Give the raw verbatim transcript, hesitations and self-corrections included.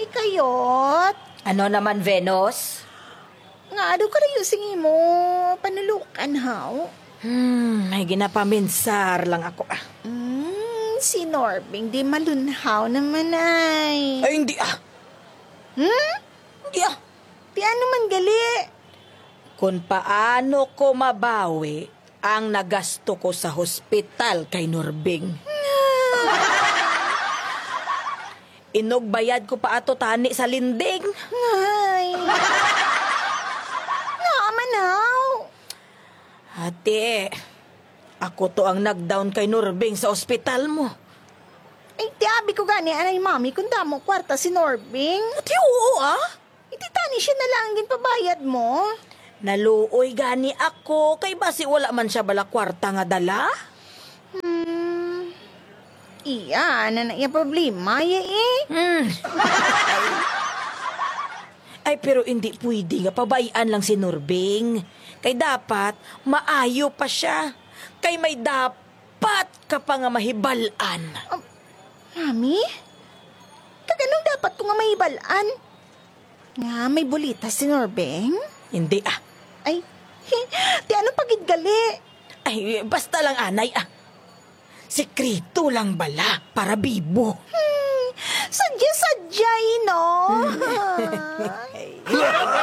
Ay, kayot. Ano naman, Venus? Nga, ado ka rin singi mo. Panulukan, haw. Hmm, may ginapaminsar lang ako ah. Hmm, si Norbing di malunhaw naman ay. Ay, hindi ah. Hmm? Hindi ah. Di ano man gali? Kung paano ko mabawi ang nagasto ko sa hospital kay Norbing. Inugbayad ko pa ato tani sa linding. Ay. Naman haw. Ate, ako to ang nag-down kay Norbing sa ospital mo. Ay, tiabi ko gani, anay mami, kung damo kwarta si Norbing. Ate, oo ah. Ititani siya na lang ang ginpabayad mo. Naluoy gani ako, kay basi wala man siya bala kwarta nga dala. Hmm. Iya, na na iya problema, ya eh. Hmm. Ay. Ay, pero hindi pwede nga pabayaan lang si Norbing. Kay dapat, maayo pa siya. Kay may dapat ka pa nga mahibalan. Um, mami? Kaganong dapat ko nga maibalaan? Nga, may bulita si Norbeng? Hindi ah. Ay, di ano pagid gali? Ay, basta lang anay ah. Sekreto lang bala para bibo. Hmm, sadya-sadya, no?